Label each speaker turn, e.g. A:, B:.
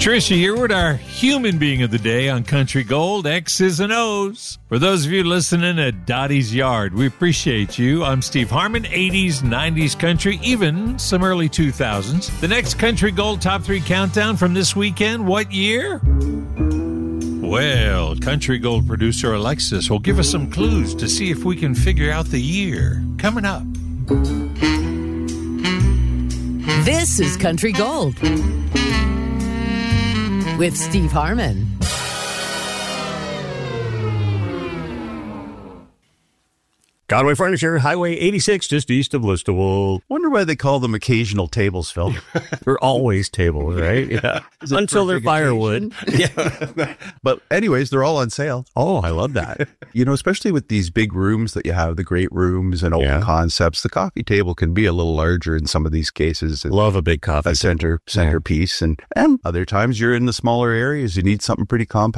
A: Trisha Yearwood, our human being of the day on Country Gold, X's and O's. For those of you listening at Dottie's Yard, we appreciate you. I'm Steve Harmon, 80s, 90s country, even some early 2000s. The next Country Gold Top 3 countdown from this weekend, what year? Well, Country Gold producer Alexis will give us some clues to see if we can figure out the year. Coming up.
B: This is Country Gold with Steve Harmon.
C: Conway Furniture, Highway 86, just east of Listowel.
D: Wonder why they call them occasional tables, Phil.
C: They're always tables, right? Yeah. Until they're firewood.
D: Yeah. But anyways, they're all on sale.
C: Oh, I love that.
D: You know, especially with these big rooms that you have, the great rooms and open concepts, the coffee table can be a little larger in some of these cases.
C: Love a big coffee
D: centerpiece. And other times you're in the smaller areas, you need something pretty compact.